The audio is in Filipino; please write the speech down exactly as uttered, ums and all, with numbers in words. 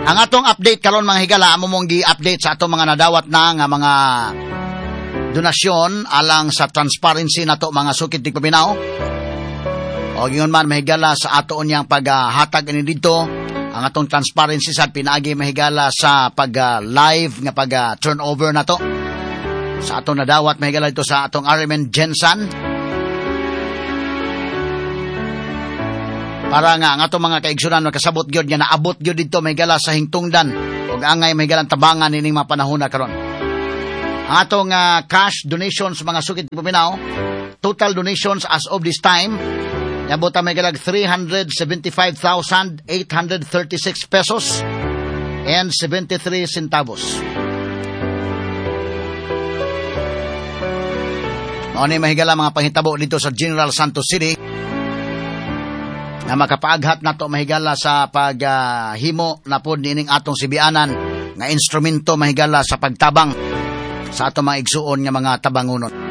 Ang atong update karon mga higala, amo mong gi-update sa atong mga nadawat na nga mga donasyon alang sa transparency nato mga sukid tig paminaw. O gingon man mahigala sa aton yang paghatag ini dito, ang atong transparency sa pinaagi mahigala sa pag uh, live nga pag uh, turnover nato. Sa atong nadawat mahigala dito sa atong R M N Gensan. Para nga ang atong mga kaigsunan makasabot gyud nga naabot gyud dito mahigala sa hingtungdan ug angay mahigalang tabangan nining mga panahon na karon. Ang atong uh, cash donations mga sukid paminaw, total donations as of this time yabota mahigalang three hundred seventy-five thousand eight hundred thirty-six pesos and seventy-three centavos. Mao ni mahigala mga panghitabo dito sa General Santos City na makapaaghat nato mahigala sa paghimo uh, na pod nining atong sibianan nga instrumento mahigala sa pagtabang sa atong mga igsuon nga mga tabangonon.